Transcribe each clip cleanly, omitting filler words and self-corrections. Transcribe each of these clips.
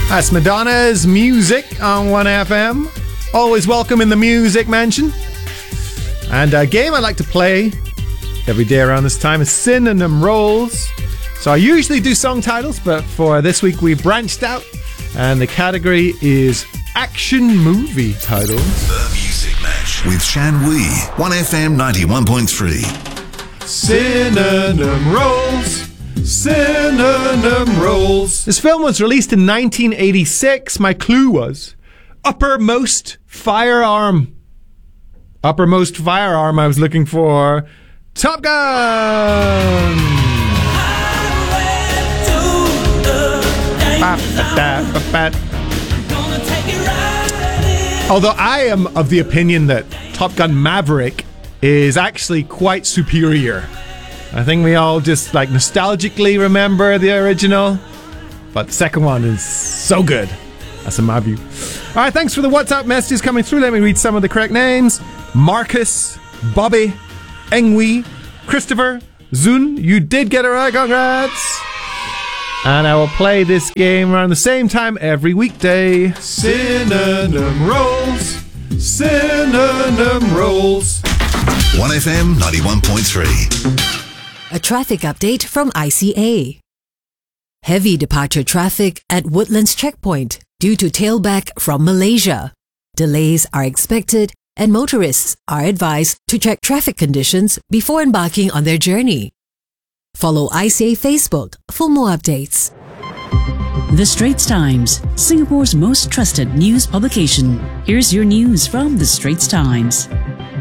That's Madonna's Music on 1FM. Always welcome in the Music Mansion. And a game I like to play every day around this time is Synonym Rolls. So I usually do song titles, but for this week we branched out, and the category is action movie titles. The Music Match with Shan Wee, 1FM 91.3. Synonym Rolls. Synonym Rolls. This film was released in 1986. My clue was uppermost firearm. Uppermost firearm I was looking for. Top Gun! Although I am of the opinion that Top Gun Maverick is actually quite superior. I think we all just like nostalgically remember the original, but the second one is so good. That's in my view. All right, thanks for the WhatsApp messages coming through. Let me read some of the correct names. Marcus, Bobby, Engwi, Christopher, Zun. You did get it right. Congrats. And I will play this game around the same time every weekday. Synonym Rolls. Synonym Rolls. 1FM 91.3. A traffic update from ICA. Heavy departure traffic at Woodlands Checkpoint due to tailback from Malaysia. Delays are expected and motorists are advised to check traffic conditions before embarking on their journey. Follow ICA Facebook for more updates. The Straits Times, Singapore's most trusted news publication. Here's your news from The Straits Times.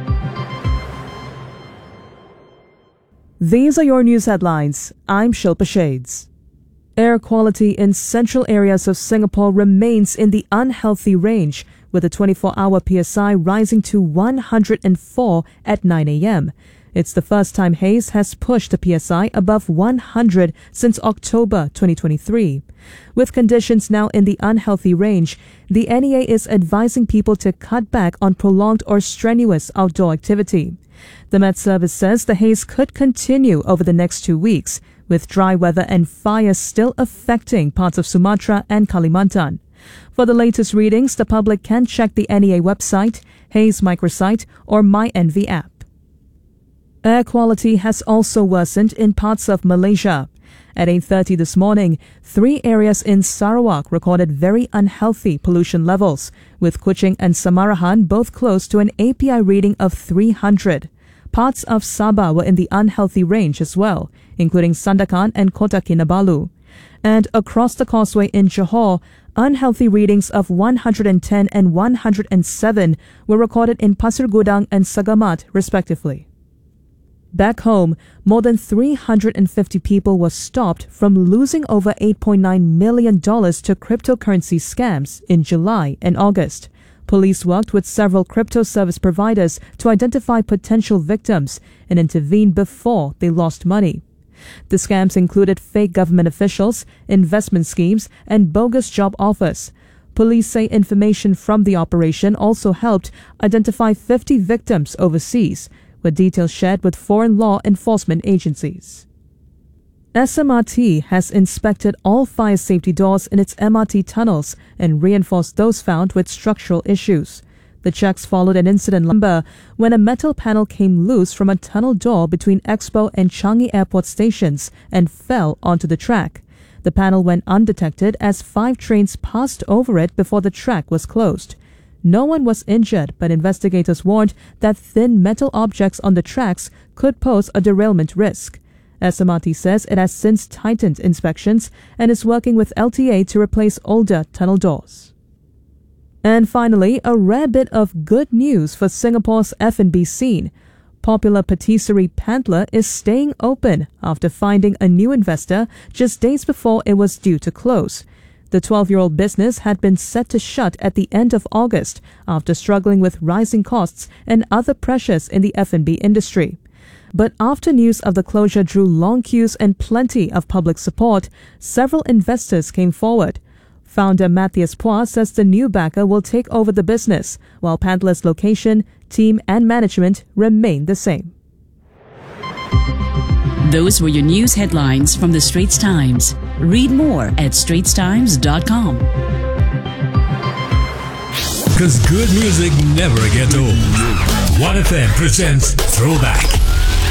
These are your news headlines. I'm Shilpa Shades. Air quality in central areas of Singapore remains in the unhealthy range, with the 24-hour PSI rising to 104 at 9 a.m. It's the first time haze has pushed the PSI above 100 since October 2023. With conditions now in the unhealthy range, the NEA is advising people to cut back on prolonged or strenuous outdoor activity. The Met Service says the haze could continue over the next 2 weeks, with dry weather and fires still affecting parts of Sumatra and Kalimantan. For the latest readings, the public can check the NEA website, Haze microsite, or MyNV app. Air quality has also worsened in parts of Malaysia. At 8:30 this morning, 3 areas in Sarawak recorded very unhealthy pollution levels, with Kuching and Samarahan both close to an API reading of 300. Parts of Sabah were in the unhealthy range as well, including Sandakan and Kota Kinabalu. And across the causeway in Johor, unhealthy readings of 110 and 107 were recorded in Pasir Gudang and Sagamat, respectively. Back home, more than 350 people were stopped from losing over $8.9 million to cryptocurrency scams in July and August. Police worked with several crypto service providers to identify potential victims and intervene before they lost money. The scams included fake government officials, investment schemes, and bogus job offers. Police say information from the operation also helped identify 50 victims overseas, with details shared with foreign law enforcement agencies. SMRT has inspected all fire safety doors in its MRT tunnels and reinforced those found with structural issues. The checks followed an incident in Lumber when a metal panel came loose from a tunnel door between Expo and Changi Airport stations and fell onto the track. The panel went undetected as 5 trains passed over it before the track was closed. No one was injured, but investigators warned that thin metal objects on the tracks could pose a derailment risk. SMRT says it has since tightened inspections and is working with LTA to replace older tunnel doors. And finally, a rare bit of good news for Singapore's F&B scene. Popular patisserie Pantler is staying open after finding a new investor just days before it was due to close. The 12-year-old business had been set to shut at the end of August after struggling with rising costs and other pressures in the F&B industry. But after news of the closure drew long queues and plenty of public support, several investors came forward. Founder Matthias Pua says the new backer will take over the business, while Pantler's location, team and management remain the same. Those were your news headlines from the Straits Times. Read more at straitstimes.com. Because good music never gets old. 1FM presents Throwback.